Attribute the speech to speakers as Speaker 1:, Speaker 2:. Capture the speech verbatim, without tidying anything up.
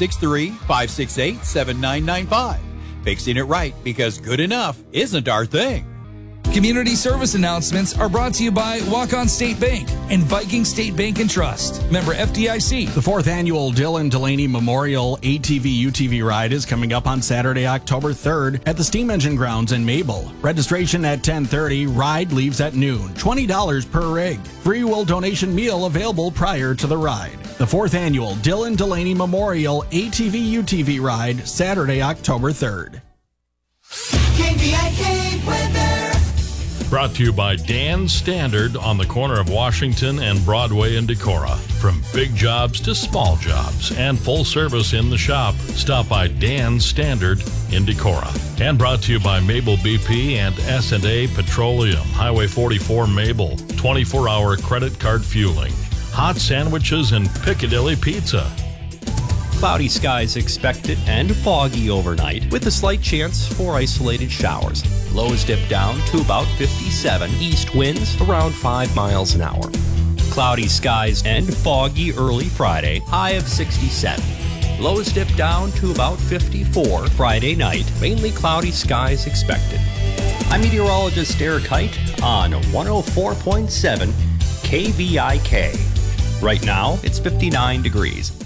Speaker 1: six three, five six eight, seven nine nine five. Fixing it right, because good enough isn't our thing.
Speaker 2: Community service announcements are brought to you by Walk-On State Bank and Viking State Bank and Trust. Member F D I C.
Speaker 3: The fourth annual Dylan Delaney Memorial A T V U T V ride is coming up on Saturday, October third at the Steam Engine Grounds in Mabel. Registration at ten thirty. Ride leaves at noon. twenty dollars per rig. Free will donation meal available prior to the ride. The fourth annual Dylan Delaney Memorial A T V U T V ride, Saturday, October third.
Speaker 4: K V I K weather.
Speaker 5: Brought to you by Dan's Standard on the corner of Washington and Broadway in Decorah. From big jobs to small jobs and full service in the shop, stop by Dan's Standard in Decorah. And brought to you by Mabel B P and S and A Petroleum, Highway forty-four Mabel, twenty-four hour credit card fueling, hot sandwiches and Piccadilly Pizza.
Speaker 6: Cloudy skies expected and foggy overnight with a slight chance for isolated showers. Lows dip down to about fifty-seven. East winds around five miles an hour. Cloudy skies and foggy early Friday. High of sixty-seven. Lows dip down to about fifty-four. Friday night, mainly cloudy skies expected. I'm meteorologist Derek Height on one oh four point seven K V I K. Right now, it's fifty-nine degrees.